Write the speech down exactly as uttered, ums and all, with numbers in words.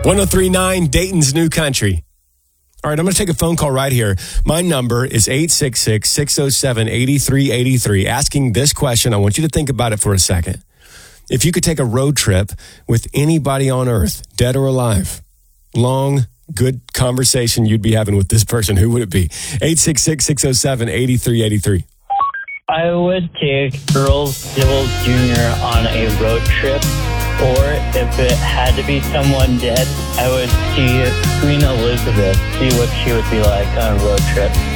one oh three point nine Dayton's New Country. All right, I'm going to take a phone call right here. My number is eight six six, six oh seven, eight three eight three. Asking this question, I want you to think about it for a second. If you could take a road trip with anybody on earth, dead or alive, long, good conversation you'd be having with this person, who would it be? eight six six, six oh seven, eight three eight three. I would take Earl Dibble Junior on a road trip, or if it had to be someone dead, I would see Queen Elizabeth, see what she would be like on a road trip.